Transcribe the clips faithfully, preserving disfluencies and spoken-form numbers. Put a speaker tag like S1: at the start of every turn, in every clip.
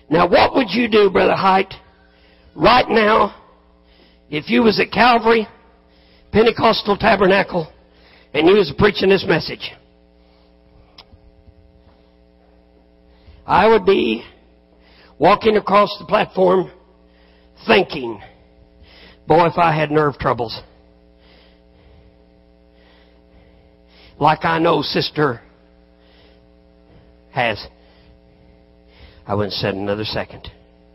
S1: Now, what would you do, Brother Height, right now, if you was at Calvary, Pentecostal Tabernacle, and you was preaching this message? I would be walking across the platform thinking, boy, if I had nerve troubles, like I know Sister has, I wouldn't sit another second.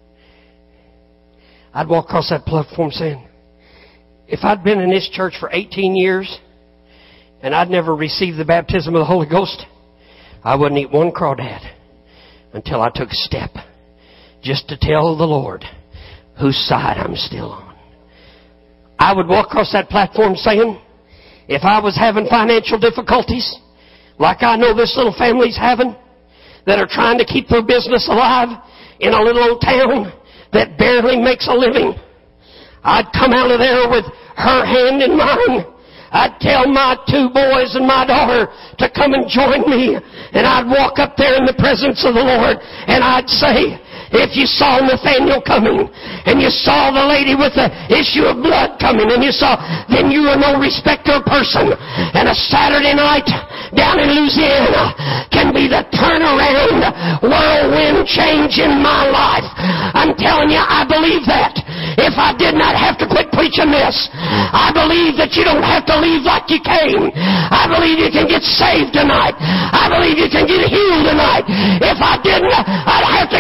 S1: I'd walk across that platform saying, if I'd been in this church for eighteen years and I'd never received the baptism of the Holy Ghost, I wouldn't eat one crawdad until I took a step just to tell the Lord whose side I'm still on. I would walk across that platform saying, if I was having financial difficulties, like I know this little family's having, that are trying to keep their business alive in a little old town that barely makes a living, I'd come out of there with her hand in mine. I'd tell my two boys and my daughter to come and join me, and I'd walk up there in the presence of the Lord, and I'd say, if you saw Nathaniel coming, and you saw the lady with the issue of blood coming, and you saw, then you are no respecter of person. And a Saturday night down in Louisiana can be the turnaround whirlwind change in my life. I'm telling you, I believe that. If I did not have to quit preaching this, I believe that you don't have to leave like you came. I believe you can get saved tonight. I believe you can get healed tonight. If I didn't, I'd have to